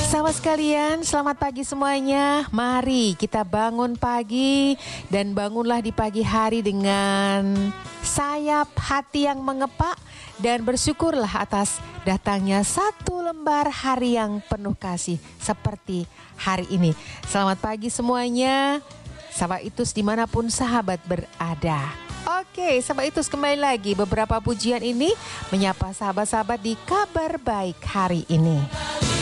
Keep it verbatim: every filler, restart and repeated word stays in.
Sahabat sekalian, selamat pagi semuanya. Mari kita bangun pagi dan bangunlah di pagi hari dengan sayap hati yang mengepak dan bersyukurlah atas datangnya satu lembar hari yang penuh kasih seperti hari ini. Selamat pagi semuanya, sahabat Itus dimanapun sahabat berada. Oke, sahabat Itus kembali lagi beberapa pujian ini menyapa sahabat-sahabat di kabar baik hari ini.